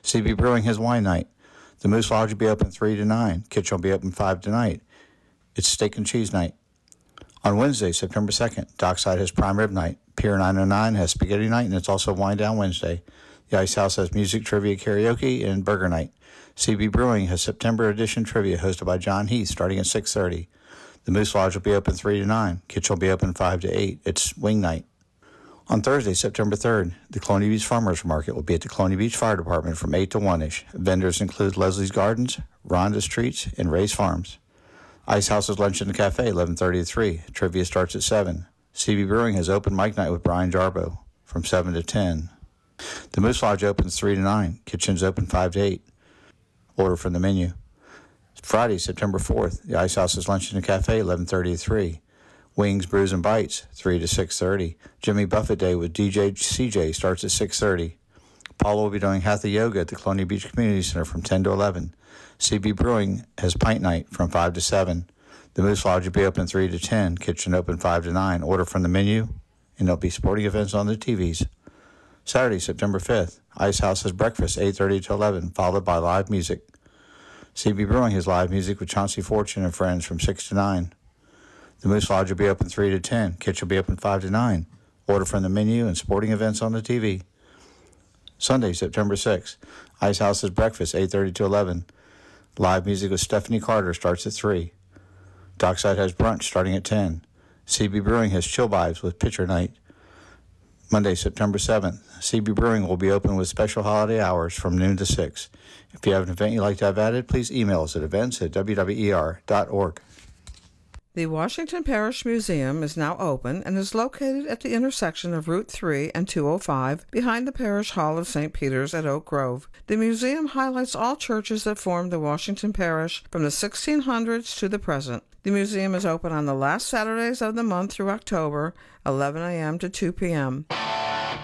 CB Brewing has wine night. The Moose Lodge will be open 3 to 9. Kitchen will be open 5 tonight. It's steak and cheese night. On Wednesday, September 2nd, Dockside has prime rib night. Pier 909 has spaghetti night, and it's also Wine Down Wednesday. The Ice House has music, trivia, karaoke, and burger night. CB Brewing has September edition trivia hosted by John Heath starting at 6:30. The Moose Lodge will be open 3 to 9. Kitchen will be open 5 to 8. It's wing night. On Thursday, September 3rd, the Colony Beach Farmers Market will be at the Colony Beach Fire Department from 8 to 1-ish. Vendors include Leslie's Gardens, Rhonda's Treats, and Ray's Farms. Ice House's Lunch in the Cafe, 11:30 to 3. Trivia starts at 7. CB Brewing has open mic night with Brian Jarbo from 7 to 10. The Moose Lodge opens 3 to 9. Kitchen's open 5 to 8. Order from the menu. Friday, September 4th, the Ice House's Lunch in the Cafe, 11:30 to 3. Wings, Brews, and Bites, 3 to 6:30. Jimmy Buffett Day with DJ CJ starts at 6:30. Paula will be doing Hatha Yoga at the Colony Beach Community Center from 10 to 11. CB Brewing has Pint Night from 5 to 7. The Moose Lodge will be open 3 to 10. Kitchen open 5 to 9. Order from the menu, and there'll be sporting events on the TVs. Saturday, September 5th, Ice House has breakfast, 8:30 to 11, followed by live music. CB Brewing has live music with Chauncey Fortune and friends from 6 to 9. The Moose Lodge will be open 3 to 10. Kitchen will be open 5 to 9. Order from the menu and sporting events on the TV. Sunday, September 6th, Ice House has breakfast, 8:30 to 11. Live music with Stephanie Carter starts at 3. Dockside has brunch starting at 10. CB Brewing has chill vibes with Pitcher Night. Monday, September 7th, CB Brewing will be open with special holiday hours from noon to 6. If you have an event you'd like to have added, please email us at events@wwer.org. The Washington Parish Museum is now open and is located at the intersection of Route 3 and 205 behind the Parish Hall of St. Peter's at Oak Grove. The museum highlights all churches that formed the Washington Parish from the 1600s to the present. The museum is open on the last Saturdays of the month through October, 11 a.m. to 2 p.m.